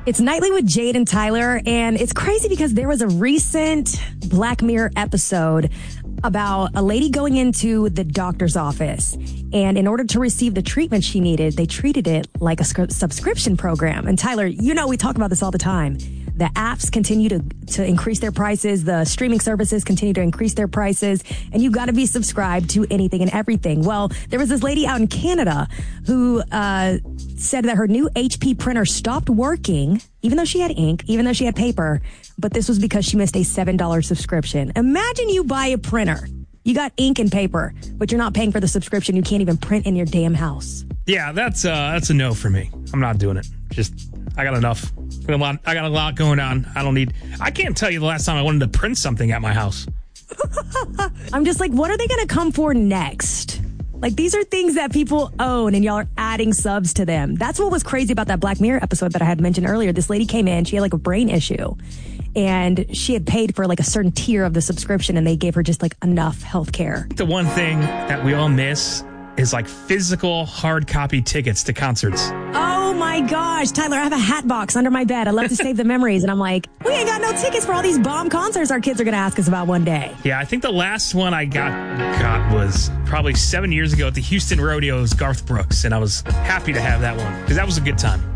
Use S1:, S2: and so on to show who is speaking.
S1: It's Nightly with Jade and Tyler, and it's crazy because there was a recent Black Mirror episode about a lady going into the doctor's office, and in order to receive the treatment she needed, they treated it like a subscription program. And Tyler, you know we talk about this all the time. The apps continue to increase their prices. The streaming services continue to increase their prices. And you got to be subscribed to anything and everything. Well, there was this lady out in Canada who said that her new HP printer stopped working, even though she had ink, even though she had paper. But this was because she missed a $7 subscription. Imagine you buy a printer. You got ink and paper, but you're not paying for the subscription. You can't even print in your damn house.
S2: Yeah, that's a no for me. I'm not doing it. I got enough. I got a lot going on. I can't tell you the last time I wanted to print something at my house.
S1: I'm just like, what are they going to come for next? Like, these are things that people own, and y'all are adding subs to them. That's what was crazy about that Black Mirror episode that I had mentioned earlier. This lady came in, she had like a brain issue, and she had paid for like a certain tier of the subscription, and they gave her just like enough health care.
S2: The one thing that we all miss is like physical hard copy tickets to concerts.
S1: Oh my gosh, Tyler, I have a hat box under my bed. I love to save the memories. And I'm like, we ain't got no tickets for all these bomb concerts our kids are going to ask us about one day.
S2: Yeah, I think the last one I got was probably 7 years ago at the Houston Rodeo's Garth Brooks. And I was happy to have that one because that was a good time.